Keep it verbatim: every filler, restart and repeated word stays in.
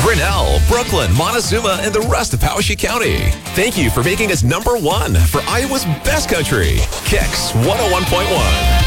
Grinnell, Brooklyn, Montezuma, and the rest of Powashik County. Thank you for making us number one for Iowa's best country. Kicks one oh one point one.